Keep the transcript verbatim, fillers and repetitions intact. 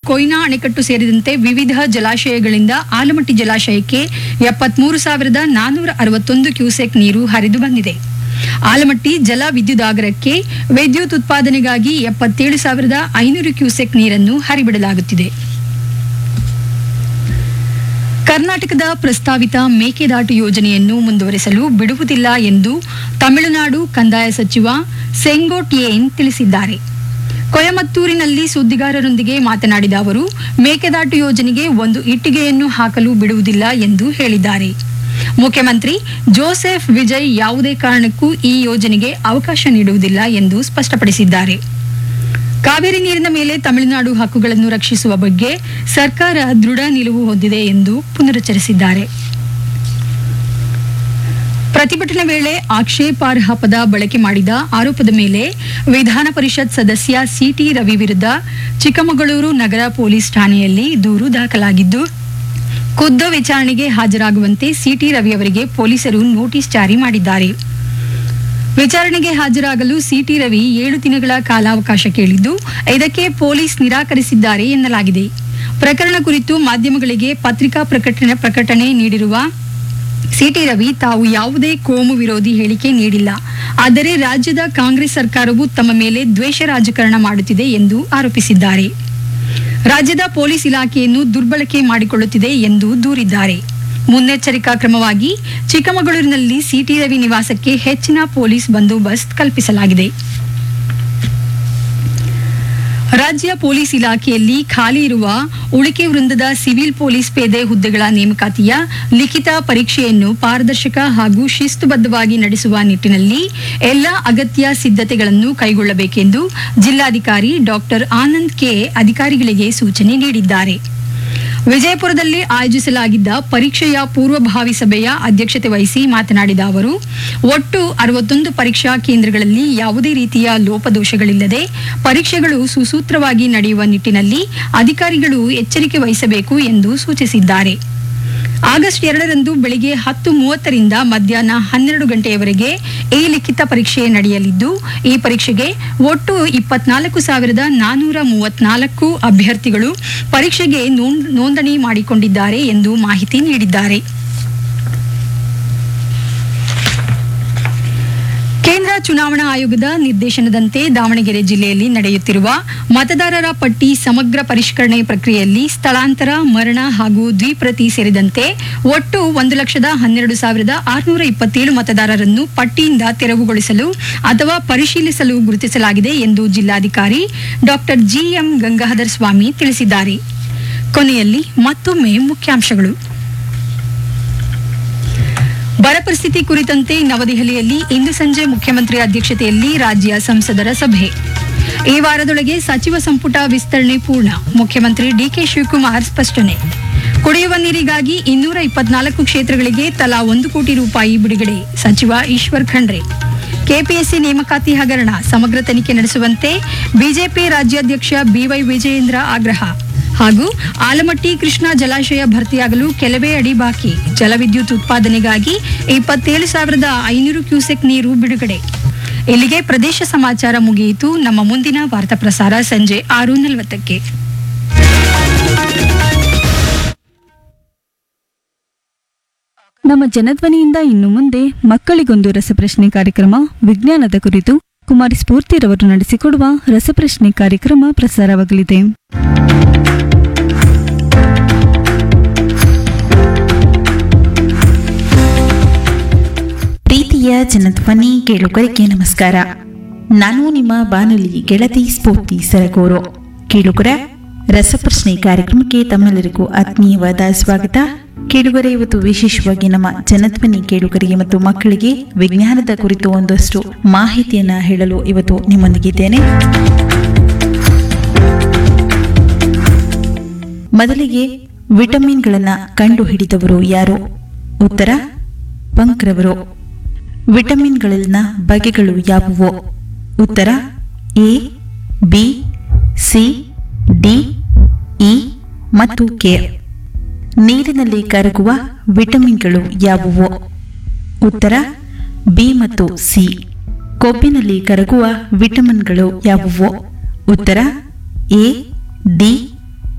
ಕೊಯ್ನಾ ಅಣೆಕಟ್ಟು ಸೇರಿದಂತೆ ವಿವಿಧ ಜಲಾಶಯಗಳಿಂದ ಆಲಮಟ್ಟಿ ಜಲಾಶಯಕ್ಕೆ ಎಪ್ಪತ್ಮೂರು ಸಾವಿರದ ನಾನ್ನೂರ ಅರವತ್ತೊಂದು ಕ್ಯೂಸೆಕ್ ನೀರು ಹರಿದು ಬಂದಿದೆ. ಆಲಮಟ್ಟಿ ಜಲ ವಿದ್ಯುದಾಗರಕ್ಕೆ ವಿದ್ಯುತ್ ಉತ್ಪಾದನೆಗಾಗಿ ಎಪ್ಪತ್ತೇಳು ಸಾವಿರದ ಐನೂರು ಕ್ಯೂಸೆಕ್ ನೀರನ್ನು ಹರಿಬಿಡಲಾಗುತ್ತಿದೆ. ಕರ್ನಾಟಕದ ಪ್ರಸ್ತಾವಿತ ಮೇಕೆದಾಟು ಯೋಜನೆಯನ್ನು ಮುಂದುವರೆಸಲು ಬಿಡುವುದಿಲ್ಲ ಎಂದು ತಮಿಳುನಾಡು ಕಂದಾಯ ಸಚಿವ ಸೆಂಗೋಟ್ಟಿಯೇನ್ ತಿಳಿಸಿದ್ದಾರೆ. ಕೊಯಮತ್ತೂರಿನಲ್ಲಿ ಸುದ್ದಿಗಾರರೊಂದಿಗೆ ಮಾತನಾಡಿದ ಅವರು, ಮೇಕೆದಾಟು ಯೋಜನೆಗೆ ಒಂದು ಇಟ್ಟಿಗೆಯನ್ನು ಹಾಕಲು ಬಿಡುವುದಿಲ್ಲ ಎಂದು ಹೇಳಿದ್ದಾರೆ. ಮುಖ್ಯಮಂತ್ರಿ ಜೋಸೆಫ್ ವಿಜಯ್ ಯಾವುದೇ ಕಾರಣಕ್ಕೂ ಈ ಯೋಜನೆಗೆ ಅವಕಾಶ ನೀಡುವುದಿಲ್ಲ ಎಂದು ಸ್ಪಷ್ಟಪಡಿಸಿದ್ದಾರೆ. ಕಾವೇರಿ ನೀರಿನ ಮೇಲೆ ತಮಿಳುನಾಡು ಹಕ್ಕುಗಳನ್ನು ರಕ್ಷಿಸುವ ಬಗ್ಗೆ ಸರ್ಕಾರ ದೃಢ ನಿಲುವು ಹೊಂದಿದೆ ಎಂದು ಪುನರುಚ್ಚರಿಸಿದ್ದಾರೆ. ಪ್ರತಿಭಟನೆ ವೇಳೆ ಆಕ್ಷೇಪಾರ್ಹ ಪದ ಬಳಕೆ ಮಾಡಿದ ಆರೋಪದ ಮೇಲೆ ವಿಧಾನ ಪರಿಷತ್ ಸದಸ್ಯ ಸಿಟಿ ರವಿ ವಿರುದ್ಧ ಚಿಕ್ಕಮಗಳೂರು ನಗರ ಪೊಲೀಸ್ ಠಾಣೆಯಲ್ಲಿ ದೂರು ದಾಖಲಾಗಿದ್ದು, ಖುದ್ದು ವಿಚಾರಣೆಗೆ ಹಾಜರಾಗುವಂತೆ ಸಿಟಿ ರವಿ ಅವರಿಗೆ ಪೊಲೀಸರು ನೋಟಿಸ್ ಜಾರಿ ಮಾಡಿದ್ದಾರೆ. ವಿಚಾರಣೆಗೆ ಹಾಜರಾಗಲು ಸಿಟಿ ರವಿ ಏಳು ದಿನಗಳ ಕಾಲಾವಕಾಶ ಕೇಳಿದ್ದು, ಇದಕ್ಕೆ ಪೊಲೀಸ್ ನಿರಾಕರಿಸಿದ್ದಾರೆ ಎನ್ನಲಾಗಿದೆ. ಪ್ರಕರಣ ಕುರಿತು ಮಾಧ್ಯಮಗಳಿಗೆ ಪತ್ರಿಕಾ ಪ್ರಕಟಣೆ ಪ್ರಕಟಣೆ ನೀಡಿರುವ ಸಿಟಿ ರವಿ ತಾವು ಯಾವುದೇ ಕೋಮು ವಿರೋಧಿ ಹೇಳಿಕೆ ನೀಡಿಲ್ಲ, ಆದರೆ ರಾಜ್ಯದ ಕಾಂಗ್ರೆಸ್ ಸರ್ಕಾರವು ತಮ್ಮ ಮೇಲೆ ದ್ವೇಷ ರಾಜಕಾರಣ ಮಾಡುತ್ತಿದೆ ಎಂದು ಆರೋಪಿಸಿದ್ದಾರೆ. ರಾಜ್ಯದ ಪೊಲೀಸ್ ಇಲಾಖೆಯನ್ನು ದುರ್ಬಳಕೆ ಮಾಡಿಕೊಳ್ಳುತ್ತಿದೆ ಎಂದು ದೂರಿದ್ದಾರೆ. ಮುನ್ನೆಚ್ಚರಿಕಾ ಕ್ರಮವಾಗಿ ಚಿಕ್ಕಮಗಳೂರಿನಲ್ಲಿ ಸಿಟಿ ರವಿ ನಿವಾಸಕ್ಕೆ ಹೆಚ್ಚಿನ ಪೊಲೀಸ್ ಬಂದೋಬಸ್ತ್ ಕಲ್ಪಿಸಲಾಗಿದೆ. ರಾಜ್ಯ ಪೊಲೀಸ್ ಇಲಾಖೆಯಲ್ಲಿ ಖಾಲಿ ಇರುವ ಉಳಿಕೆ ವೃಂದದ ಸಿವಿಲ್ ಪೊಲೀಸ್ ಪೇದೆ ಹುದ್ದೆಗಳ ನೇಮಕಾತಿಯ ಲಿಖಿತ ಪರೀಕ್ಷೆಯನ್ನು ಪಾರದರ್ಶಕ ಹಾಗೂ ಶಿಸ್ತುಬದ್ಧವಾಗಿ ನಡೆಸುವ ನಿಟ್ಟಿನಲ್ಲಿ ಎಲ್ಲಾ ಅಗತ್ಯ ಸಿದ್ಧತೆಗಳನ್ನು ಕೈಗೊಳ್ಳಬೇಕೆಂದು ಜಿಲ್ಲಾಧಿಕಾರಿ ಡಾಕ್ಟರ್ ಆನಂದ್ ಕೆ ಅಧಿಕಾರಿಗಳಿಗೆ ಸೂಚನೆ ನೀಡಿದ್ದಾರೆ. ವಿಜಯಪುರದಲ್ಲಿ ಆಯೋಜಿಸಲಾಗಿದ್ದ ಪರೀಕ್ಷೆಯ ಪೂರ್ವಭಾವಿ ಸಭೆಯ ಅಧ್ಯಕ್ಷತೆ ವಹಿಸಿ ಮಾತನಾಡಿದ ಅವರು, ಒಟ್ಟು ಅರವತ್ತೊಂದು ಪರೀಕ್ಷಾ ಕೇಂದ್ರಗಳಲ್ಲಿ ಯಾವುದೇ ರೀತಿಯ ಲೋಪದೋಷಗಳಿಲ್ಲದೆ ಪರೀಕ್ಷೆಗಳು ಸುಸೂತ್ರವಾಗಿ ನಡೆಯುವ ನಿಟ್ಟಿನಲ್ಲಿ ಅಧಿಕಾರಿಗಳು ಎಚ್ಚರಿಕೆ ವಹಿಸಬೇಕು ಎಂದು ಸೂಚಿಸಿದ್ದಾರೆ. ಆಗಸ್ಟ್ ಎರಡರಂದು ಬೆಳಿಗ್ಗೆ ಹತ್ತು ಮೂವತ್ತರಿಂದ ಮಧ್ಯಾಹ್ನ ಹನ್ನೆರಡು ಗಂಟೆಯವರೆಗೆ ಈ ಲಿಖಿತ ಪರೀಕ್ಷೆ ನಡೆಯಲಿದ್ದು, ಈ ಪರೀಕ್ಷೆಗೆ ಒಟ್ಟು ಇಪ್ಪತ್ನಾಲ್ಕು ಸಾವಿರದ ನಾನ್ನೂರ ಮೂವತ್ನಾಲ್ಕು ಅಭ್ಯರ್ಥಿಗಳು ಪರೀಕ್ಷೆಗೆ ನೋಂದಣಿ ಮಾಡಿಕೊಂಡಿದ್ದಾರೆ ಎಂದು ಮಾಹಿತಿ ನೀಡಿದ್ದಾರೆ. ಕೇಂದ್ರ ಚುನಾವಣಾ ಆಯೋಗದ ನಿರ್ದೇಶನದಂತೆ ದಾವಣಗೆರೆ ಜಿಲ್ಲೆಯಲ್ಲಿ ನಡೆಯುತ್ತಿರುವ ಮತದಾರರ ಪಟ್ಟಿ ಸಮಗ್ರ ಪರಿಷ್ಕರಣೆ ಪ್ರಕ್ರಿಯೆಯಲ್ಲಿ ಸ್ಥಳಾಂತರ, ಮರಣ ಹಾಗೂ ದ್ವಿಪ್ರತಿ ಸೇರಿದಂತೆ ಒಟ್ಟು ಒಂದು ಲಕ್ಷದ ಹನ್ನೆರಡು ಸಾವಿರದ ಆರುನೂರ ಇಪ್ಪತ್ತೇಳು ಮತದಾರರನ್ನು ಪಟ್ಟಿಯಿಂದ ತೆರವುಗೊಳಿಸಲು ಅಥವಾ ಪರಿಶೀಲಿಸಲು ಗುರುತಿಸಲಾಗಿದೆ ಎಂದು ಜಿಲ್ಲಾಧಿಕಾರಿ ಡಾಕ್ಟರ್ ಜಿಎಂ ಗಂಗಾಧರ ಸ್ವಾಮಿ ತಿಳಿಸಿದ್ದಾರೆ. ಕೊನೆಯಲ್ಲಿ ಮತ್ತೊಮ್ಮೆ ಮುಖ್ಯಾಂಶಗಳು. ಬರ ಪರಿಸ್ಥಿತಿ ಕುರಿತಂತೆ ನವದೆಹಲಿಯಲ್ಲಿ ಇಂದು ಸಂಜೆ ಮುಖ್ಯಮಂತ್ರಿ ಅಧ್ಯಕ್ಷತೆಯಲ್ಲಿ ರಾಜ್ಯ ಸಂಸದರ ಸಭೆ. ಈ ವಾರದೊಳಗೆ ಸಚಿವ ಸಂಪುಟ ವಿಸ್ತರಣೆ ಪೂರ್ಣ, ಮುಖ್ಯಮಂತ್ರಿ ಡಿಕೆ ಶಿವಕುಮಾರ್ ಸ್ಪಷ್ಟನೆ. ಕುಡಿಯುವ ನೀರಿಗಾಗಿ ಇನ್ನೂರ ಇಪ್ಪತ್ನಾಲ್ಕು ಕ್ಷೇತ್ರಗಳಿಗೆ ತಲಾ ಒಂದು ಕೋಟಿ ರೂಪಾಯಿ ಬಿಡುಗಡೆ, ಸಚಿವ ಈಶ್ವರ್ ಖಂಡ್ರೆ. ಕೆಪಿಎಸ್ಸಿ ನೇಮಕಾತಿ ಹಗರಣ ಸಮಗ್ರ ತನಿಖೆ ನಡೆಸುವಂತೆ ಬಿಜೆಪಿ ರಾಜ್ಯಾಧ್ಯಕ್ಷ ಬಿವೈ ವಿಜಯೇಂದ್ರ ಆಗ್ರಹ. ಹಾಗೂ ಆಲಮಟ್ಟಿ ಕೃಷ್ಣಾ ಜಲಾಶಯ ಭರ್ತಿಯಾಗಲು ಕೆಲವೇ ಅಡಿ ಬಾಕಿ, ಜಲವಿದ್ಯುತ್ ಉತ್ಪಾದನೆಗಾಗಿ ಇಪ್ಪತ್ತೇಳು ಸಾವಿರದ ಐನೂರು ಕ್ಯೂಸೆಕ್ ನೀರು ಬಿಡುಗಡೆ. ಇಲ್ಲಿಗೆ ಪ್ರದೇಶ ಸಮಾಚಾರ ಮುಗಿಯಿತು. ನಮ್ಮ ಮುಂದಿನ ವಾರ್ತಾ ಪ್ರಸಾರ ಸಂಜೆ ಆರು ನಲವತ್ತಕ್ಕೆ. ನಮ್ಮ ಜನಧ್ವನಿಯಿಂದ ಇನ್ನು ಮುಂದೆ ಮಕ್ಕಳಿಗೊಂದು ರಸಪ್ರಶ್ನೆ ಕಾರ್ಯಕ್ರಮ, ವಿಜ್ಞಾನದ ಕುರಿತು ಕುಮಾರಿ ಸ್ಫೂರ್ತಿರವರು ನಡೆಸಿಕೊಡುವ ರಸಪ್ರಶ್ನೆ ಕಾರ್ಯಕ್ರಮ ಪ್ರಸಾರವಾಗಲಿದೆ. ಪ್ರೀತಿಯ ಜನಧ್ವನಿ ಕೇಳುಗರಿಗೆ ನಮಸ್ಕಾರ. ನಾನು ನಿಮ್ಮ ಬಾನುಲಿ ಗೆಳತಿ ಸ್ಫೂರ್ತಿ ಸರಗೂರು. ಕೇಳುಗರ ರಸಪ್ರಶ್ನೆ ಕಾರ್ಯಕ್ರಮಕ್ಕೆ ತಮ್ಮೆಲ್ಲರಿಗೂ ಆತ್ಮೀಯವಾದ ಸ್ವಾಗತ. ಕೇಳುಗರೆ, ಇವತ್ತು ವಿಶೇಷವಾಗಿ ನಮ್ಮ ಜನಧ್ವನಿ ಕೇಳುಗರಿಗೆ ಮತ್ತು ಮಕ್ಕಳಿಗೆ ವಿಜ್ಞಾನದ ಕುರಿತು ಒಂದಷ್ಟು ಮಾಹಿತಿಯನ್ನ ಹೇಳಲು ಇವತ್ತು ನಿಮ್ಮೊಂದಿಗಿದ್ದೇನೆ. ಮೊದಲಿಗೆ ವಿಟಮಿನ್ಗಳನ್ನ ಕಂಡುಹಿಡಿದವರು ಯಾರು? ಉತ್ತರ ಪಂಕ್ರವರು. ವಿಟಮಿನ್ಗಳಲ್ಲಿನ ಬಗೆಗಳು ಯಾವುವು? ಉತ್ತರ A, B, C, D, E ಮತ್ತು ಕೆ. ನೀರಿನಲ್ಲಿ ಕರಗುವ ವಿಟಮಿನ್ಗಳು ಯಾವುವು? ಉತ್ತರ ಬಿ ಮತ್ತು ಸಿ. ಕೊಬ್ಬಿನಲ್ಲಿ ಕರಗುವ ವಿಟಮಿನ್ಗಳು ಯಾವುವು? ಉತ್ತರ ಎ, ಡಿ